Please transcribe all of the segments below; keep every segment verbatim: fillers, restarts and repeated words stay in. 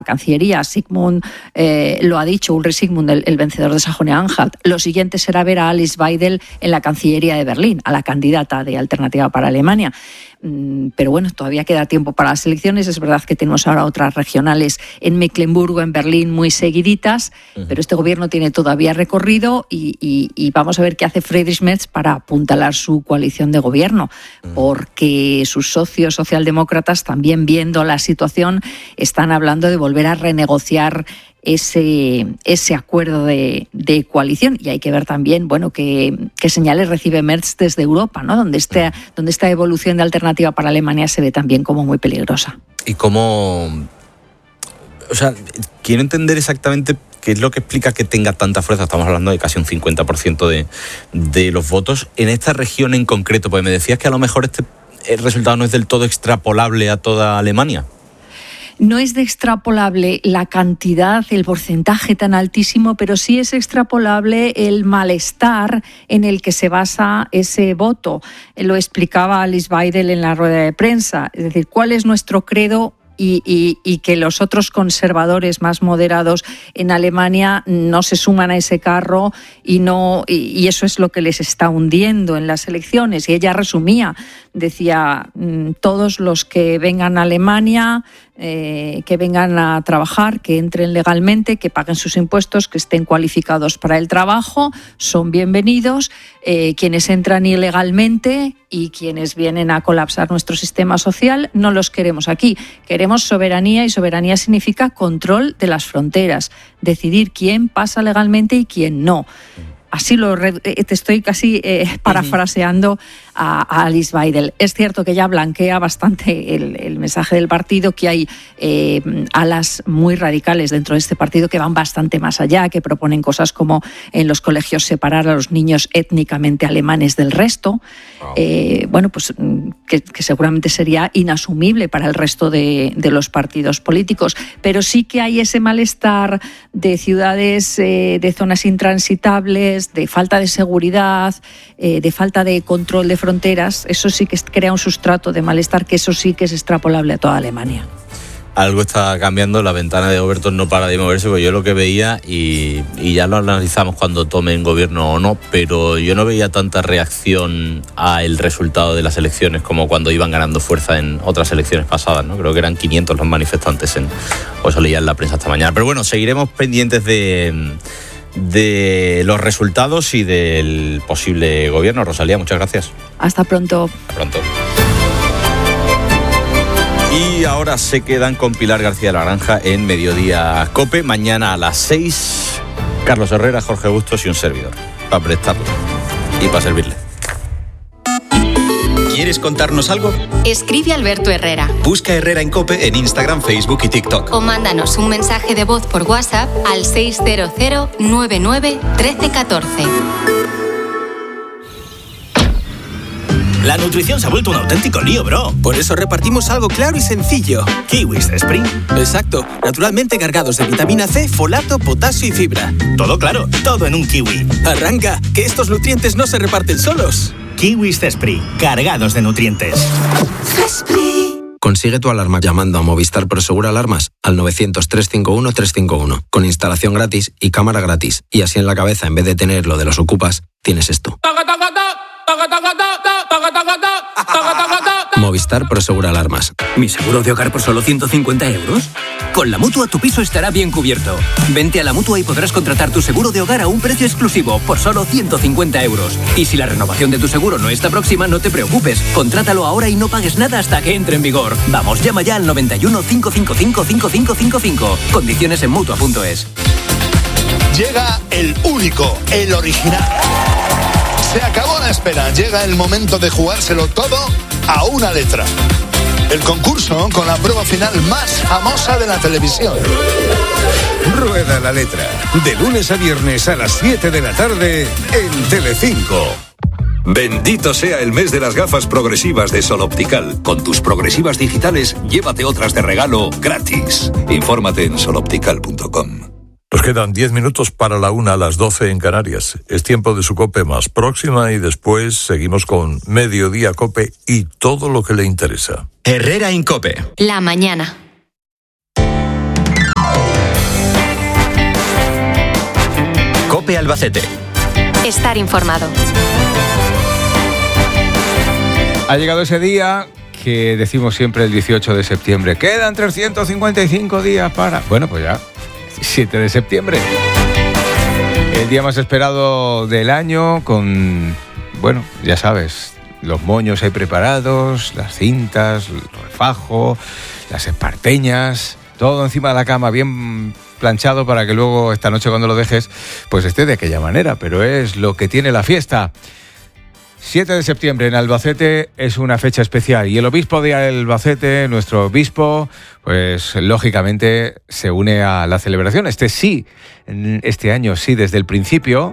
Cancillería, Sigmund eh, lo ha dicho, Ulrich Sigmund, el, el vencedor de Sajonia-Anhalt. Lo siguiente será ver a Alice Weidel en la Cancillería de Berlín, a la candidata de Alternativa para Alemania. Pero bueno, todavía queda tiempo para las elecciones. Es verdad que tenemos ahora otras regionales en Mecklemburgo, en Berlín, muy seguiditas, uh-huh. pero este gobierno tiene todavía recorrido y, y, y vamos a ver qué hace Friedrich Merz para apuntalar su coalición de gobierno, uh-huh. porque sus socios socialdemócratas, también viendo la situación, están hablando de volver a renegociar ese, ese acuerdo de, de coalición. Y hay que ver también, bueno, qué, qué señales recibe Merz desde Europa, ¿no? Donde, este, donde esta evolución de Alternativa para Alemania se ve también como muy peligrosa. Y cómo... O sea, quiero entender exactamente qué es lo que explica que tenga tanta fuerza. Estamos hablando de casi un cincuenta por ciento de, de los votos en esta región en concreto. Pues me decías que a lo mejor este el resultado no es del todo extrapolable a toda Alemania. No es de extrapolable la cantidad, el porcentaje tan altísimo, pero sí es extrapolable el malestar en el que se basa ese voto. Lo explicaba Alice Weidel en la rueda de prensa. Es decir, ¿cuál es nuestro credo? Y, y, y que los otros conservadores más moderados en Alemania no se suman a ese carro y no y, y eso es lo que les está hundiendo en las elecciones. Y ella resumía, decía, todos los que vengan a Alemania, eh, que vengan a trabajar, que entren legalmente, que paguen sus impuestos, que estén cualificados para el trabajo, son bienvenidos. Eh, quienes entran ilegalmente y quienes vienen a colapsar nuestro sistema social, no los queremos aquí. Queremos soberanía, y soberanía significa control de las fronteras, decidir quién pasa legalmente y quién no. Así lo te estoy casi eh, parafraseando a, a Alice Weidel. Es cierto que ya blanquea bastante el, el mensaje del partido, que hay eh, alas muy radicales dentro de este partido que van bastante más allá, que proponen cosas como en los colegios separar a los niños étnicamente alemanes del resto. Wow. Eh, bueno, pues que, que seguramente sería inasumible para el resto de, de los partidos políticos, pero sí que hay ese malestar de ciudades, eh, de zonas intransitables, de falta de seguridad, eh, de falta de control de fronteras. Eso sí que crea un sustrato de malestar, que eso sí que es extrapolable a toda Alemania. Algo está cambiando, la ventana de Overton no para de moverse, porque yo lo que veía, y, y ya lo analizamos cuando tomen gobierno o no, pero yo no veía tanta reacción al resultado de las elecciones como cuando iban ganando fuerza en otras elecciones pasadas, ¿no? Creo que eran quinientos los manifestantes, en, o eso leía en la prensa esta mañana. Pero bueno, seguiremos pendientes de... de los resultados y del posible gobierno. Rosalía, muchas gracias. Hasta pronto. Hasta pronto. Y ahora se quedan con Pilar García de la Granja en Mediodía COPE. Mañana a las seis, Carlos Herrera, Jorge Bustos y un servidor. Para prestarlo y para servirle. ¿Quieres contarnos algo? Escribe Alberto Herrera. Busca Herrera en COPE en Instagram, Facebook y TikTok. O mándanos un mensaje de voz por WhatsApp al seis cero cero nueve nueve uno tres uno cuatro. La nutrición se ha vuelto un auténtico lío, bro. Por eso repartimos algo claro y sencillo. Kiwis de Spring. Exacto, naturalmente cargados de vitamina C, folato, potasio y fibra. Todo claro, todo en un kiwi. Arranca, que estos nutrientes no se reparten solos. Kiwis Zespri, cargados de nutrientes. Zespri. Consigue tu alarma llamando a Movistar Prosegur Alarmas al novecientos, trescientos cincuenta y uno, trescientos cincuenta y uno, con instalación gratis y cámara gratis. Y así en la cabeza, en vez de tener lo de los ocupas, tienes esto. Movistar Prosegur Alarmas. ¿Mi seguro de hogar por solo ciento cincuenta euros? Con la Mutua tu piso estará bien cubierto. Vente a la Mutua y podrás contratar tu seguro de hogar a un precio exclusivo por solo ciento cincuenta euros. Y si la renovación de tu seguro no está próxima, no te preocupes. Contrátalo ahora y no pagues nada hasta que entre en vigor. Vamos, llama ya al noventa y uno, cinco cinco cinco, cinco cinco cinco cinco. Condiciones en Mutua punto es. Llega el único, el original. Se acabó la espera, llega el momento de jugárselo todo a una letra. El concurso con la prueba final más famosa de la televisión. Rueda la letra, de lunes a viernes a las siete de la tarde en Telecinco. Bendito sea el mes de las gafas progresivas de Sol Optical. Con tus progresivas digitales, llévate otras de regalo gratis. Infórmate en sol optical punto com. Nos quedan diez minutos para la una, a las doce en Canarias. Es tiempo de su COPE más próxima y después seguimos con Mediodía COPE y todo lo que le interesa. Herrera en COPE. La mañana. COPE Albacete. Estar informado. Ha llegado ese día que decimos siempre el dieciocho de septiembre. Quedan trescientos cincuenta y cinco días para... Bueno, pues ya, siete de septiembre. El día más esperado del año con, bueno, ya sabes, los moños ahí preparados, las cintas, el refajo, las esparteñas, todo encima de la cama bien planchado para que luego esta noche cuando lo dejes pues esté de aquella manera, pero es lo que tiene la fiesta. siete de septiembre en Albacete es una fecha especial y el obispo de Albacete, nuestro obispo, pues lógicamente se une a la celebración. Este sí, este año sí, desde el principio.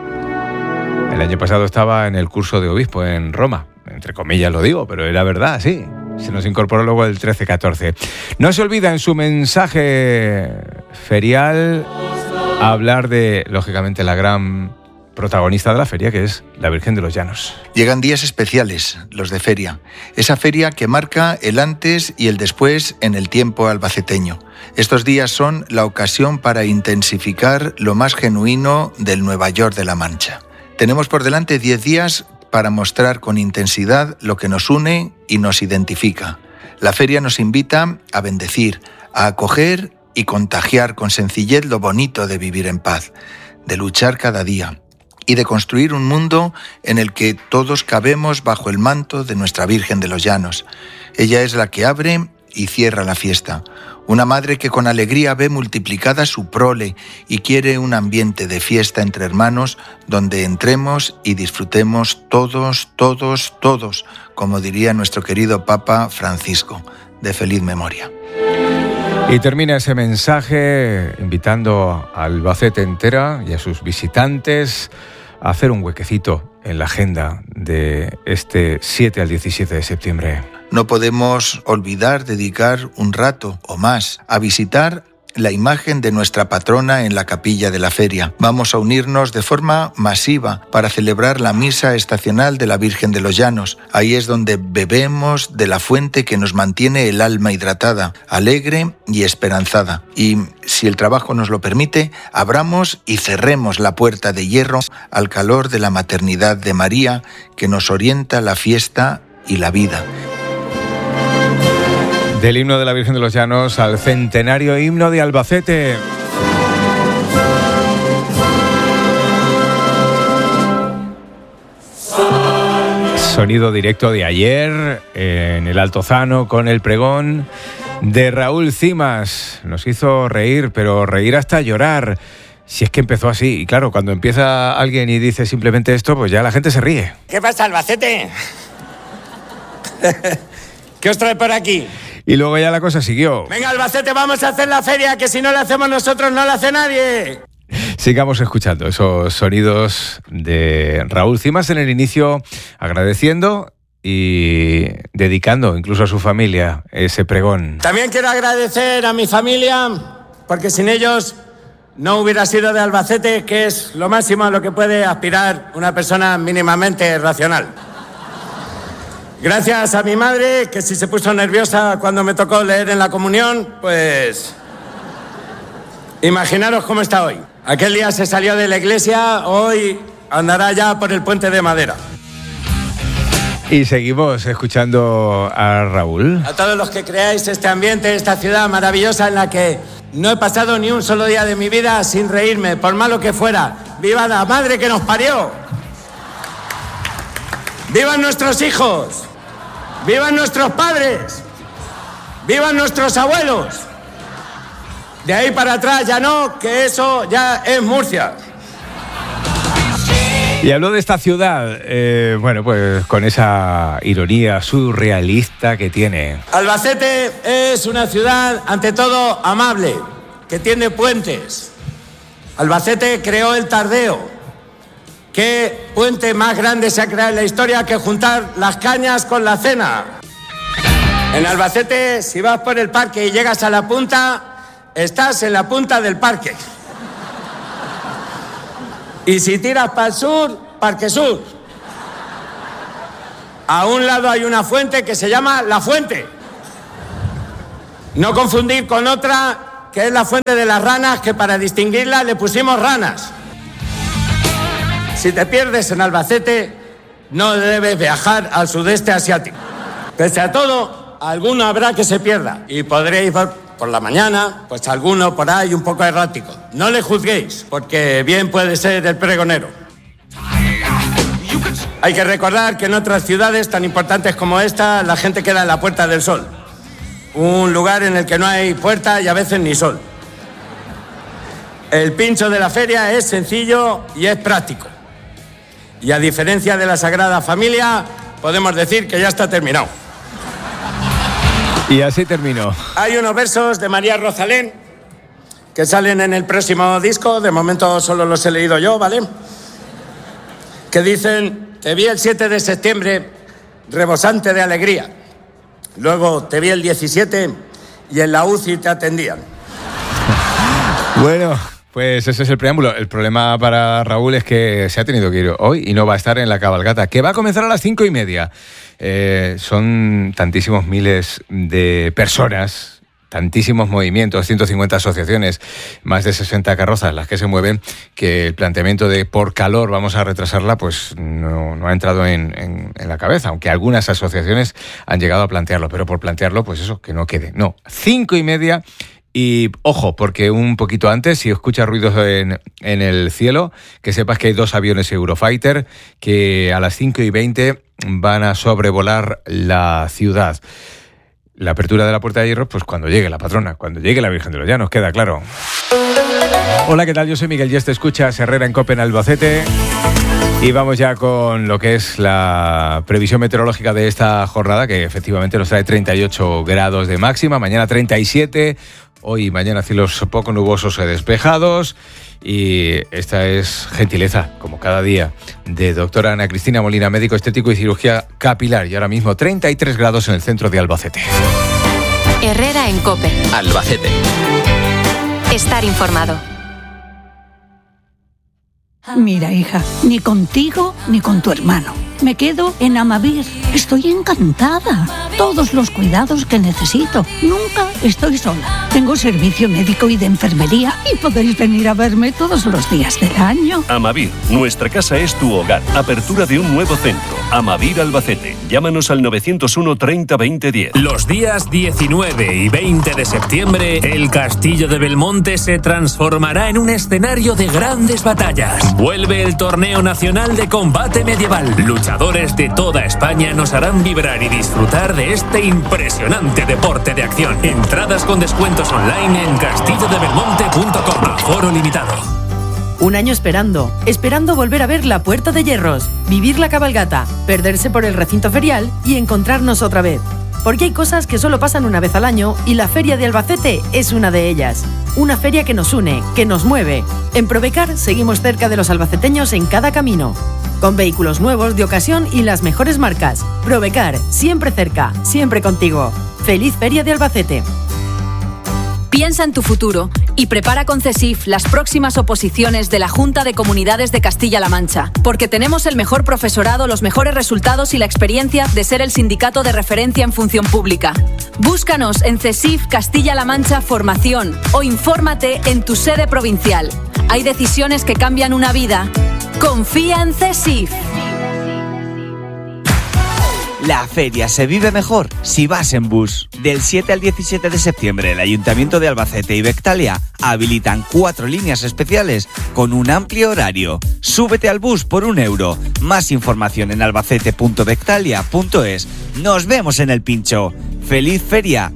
El año pasado estaba en el curso de obispo en Roma, entre comillas lo digo, pero era verdad, sí. Se nos incorporó luego el trece catorce. No se olvida en su mensaje ferial hablar de, lógicamente, la gran protagonista de la feria, que es la Virgen de los Llanos. Llegan días especiales, los de feria. Esa feria que marca el antes y el después en el tiempo albaceteño. Estos días son la ocasión para intensificar lo más genuino del Nueva York de la Mancha. Tenemos por delante diez días para mostrar con intensidad lo que nos une y nos identifica. La feria nos invita a bendecir, a acoger y contagiar con sencillez lo bonito de vivir en paz, de luchar cada día y de construir un mundo en el que todos cabemos bajo el manto de nuestra Virgen de los Llanos. Ella es la que abre y cierra la fiesta. Una madre que con alegría ve multiplicada su prole y quiere un ambiente de fiesta entre hermanos donde entremos y disfrutemos todos, todos, todos, como diría nuestro querido Papa Francisco, de feliz memoria. Y termina ese mensaje invitando a Albacete entera y a sus visitantes a hacer un huequecito en la agenda de este siete al diecisiete de septiembre. No podemos olvidar dedicar un rato o más a visitar la imagen de nuestra patrona en la capilla de la feria. Vamos a unirnos de forma masiva para celebrar la misa estacional de la Virgen de los Llanos. Ahí es donde bebemos de la fuente que nos mantiene el alma hidratada, alegre y esperanzada. Y, si el trabajo nos lo permite, abramos y cerremos la puerta de hierro al calor de la maternidad de María, que nos orienta la fiesta y la vida. Del himno de la Virgen de los Llanos al centenario himno de Albacete. Sonido directo de ayer en el Altozano con el pregón de Raúl Cimas. Nos hizo reír, pero reír hasta llorar. Si es que empezó así. Y claro, cuando empieza alguien y dice simplemente esto, pues ya la gente se ríe. ¿Qué pasa, Albacete? ¿Qué os trae por aquí? Y luego ya la cosa siguió. Venga, Albacete, vamos a hacer la feria, que si no la hacemos nosotros, no la hace nadie. Sigamos escuchando esos sonidos de Raúl Cimas en el inicio, agradeciendo y dedicando incluso a su familia ese pregón. También quiero agradecer a mi familia, porque sin ellos no hubiera sido de Albacete, que es lo máximo a lo que puede aspirar una persona mínimamente racional. Gracias a mi madre, que si se puso nerviosa cuando me tocó leer en la comunión, pues imaginaros cómo está hoy. Aquel día se salió de la iglesia, hoy andará ya por el puente de madera. Y seguimos escuchando a Raúl. A todos los que creáis este ambiente, esta ciudad maravillosa en la que no he pasado ni un solo día de mi vida sin reírme, por malo que fuera. ¡Viva la madre que nos parió! ¡Vivan nuestros hijos! ¡Vivan nuestros padres! ¡Vivan nuestros abuelos! De ahí para atrás ya no, que eso ya es Murcia. Y habló de esta ciudad, eh, bueno, pues con esa ironía surrealista que tiene. Albacete es una ciudad, ante todo, amable, que tiene puentes. Albacete creó el Tardeo. ¿Qué puente más grande se ha creado en la historia que juntar las cañas con la cena? En Albacete, si vas por el parque y llegas a la punta, estás en la punta del parque. Y si tiras para el sur, Parque Sur. A un lado hay una fuente que se llama La Fuente. No confundir con otra que es la Fuente de las Ranas, que para distinguirla le pusimos ranas. Si te pierdes en Albacete, no debes viajar al sudeste asiático. Pese a todo, alguno habrá que se pierda y podréis ver por la mañana, pues alguno por ahí un poco errático. No le juzguéis, porque bien puede ser el pregonero. Hay que recordar que en otras ciudades tan importantes como esta, la gente queda en la Puerta del Sol. Un lugar en el que no hay puerta y a veces ni sol. El pincho de la feria es sencillo y es práctico. Y a diferencia de la Sagrada Familia, podemos decir que ya está terminado. Y así terminó. Hay unos versos de María Rosalén que salen en el próximo disco, de momento solo los he leído yo, ¿vale? Que dicen: te vi el siete de septiembre rebosante de alegría. Luego te vi el diecisiete y en la U C I te atendían. Bueno, pues ese es el preámbulo. El problema para Raúl es que se ha tenido que ir hoy y no va a estar en la cabalgata, que va a comenzar a las cinco y media. Eh, son tantísimos miles de personas, tantísimos movimientos, ciento cincuenta asociaciones, más de sesenta carrozas las que se mueven, que el planteamiento de por calor vamos a retrasarla, pues no, no ha entrado en, en, en la cabeza, aunque algunas asociaciones han llegado a plantearlo, pero por plantearlo, pues eso, que no quede. No, cinco y media. Y ojo, porque un poquito antes, si escuchas ruidos en, en el cielo, que sepas que hay dos aviones Eurofighter que a las cinco y veinte van a sobrevolar la ciudad. La apertura de la Puerta de Hierro, pues cuando llegue la patrona, cuando llegue la Virgen de los Llanos, queda claro. Hola, ¿qué tal? Yo soy Miguel Yes, te escuchas Herrera en Cope en Albacete. Y vamos ya con lo que es la previsión meteorológica de esta jornada, que efectivamente nos trae treinta y ocho grados de máxima, mañana treinta y siete, hoy y mañana cielos poco nubosos y despejados. Y esta es gentileza, como cada día, de doctora Ana Cristina Molina, médico estético y cirugía capilar. Y ahora mismo treinta y tres grados en el centro de Albacete. Herrera en Cope. Albacete. Estar informado. Mira, hija, ni contigo ni con tu hermano. Me quedo en Amavir. Estoy encantada. Todos los cuidados que necesito. Nunca estoy sola. Tengo servicio médico y de enfermería y podéis venir a verme todos los días del año. Amavir, nuestra casa es tu hogar. Apertura de un nuevo centro. Amavir Albacete. Llámanos al novecientos uno treinta veinte diez. Los días diecinueve y veinte de septiembre, el Castillo de Belmonte se transformará en un escenario de grandes batallas. Vuelve el Torneo Nacional de Combate Medieval. Luchadores de toda España nos harán vibrar y disfrutar de este impresionante deporte de acción. Entradas con descuentos online en castillo de belmonte punto com. Aforo limitado. Un año esperando, esperando volver a ver la Puerta de Hierros, vivir la cabalgata, perderse por el recinto ferial y encontrarnos otra vez. Porque hay cosas que solo pasan una vez al año y la Feria de Albacete es una de ellas. Una feria que nos une, que nos mueve. En Probecar seguimos cerca de los albaceteños en cada camino. Con vehículos nuevos de ocasión y las mejores marcas. Probecar, siempre cerca, siempre contigo. ¡Feliz Feria de Albacete! Piensa en tu futuro y prepara con CESIF las próximas oposiciones de la Junta de Comunidades de Castilla-La Mancha, porque tenemos el mejor profesorado, los mejores resultados y la experiencia de ser el sindicato de referencia en función pública. Búscanos en CESIF Castilla-La Mancha Formación o infórmate en tu sede provincial. Hay decisiones que cambian una vida. Confía en CESIF. La feria se vive mejor si vas en bus. Del siete al diecisiete de septiembre, el Ayuntamiento de Albacete y Bectalia habilitan cuatro líneas especiales con un amplio horario. Súbete al bus por un euro. Más información en albacete punto bectalia punto es. Nos vemos en el pincho. ¡Feliz feria!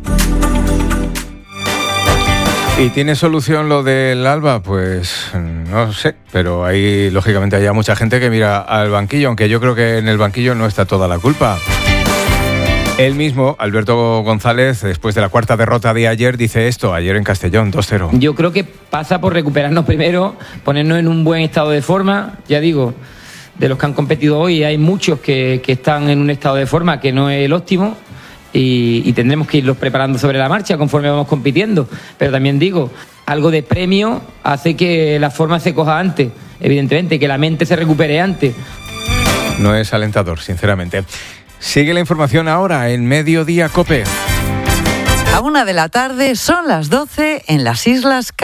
¿Y tiene solución lo del Alba? Pues no sé, pero ahí lógicamente hay mucha gente que mira al banquillo, aunque yo creo que en el banquillo no está toda la culpa. Él mismo, Alberto González, después de la cuarta derrota de ayer, dice esto, ayer en Castellón, dos cero. Yo creo que pasa por recuperarnos primero, ponernos en un buen estado de forma, ya digo, de los que han competido hoy hay muchos que, que están en un estado de forma que no es el óptimo. Y, y tendremos que irlos preparando sobre la marcha conforme vamos compitiendo. Pero también digo, algo de premio hace que la forma se coja antes, evidentemente, que la mente se recupere antes. No es alentador, sinceramente. Sigue la información ahora en Mediodía Cope. A una de la tarde, son las doce en las Islas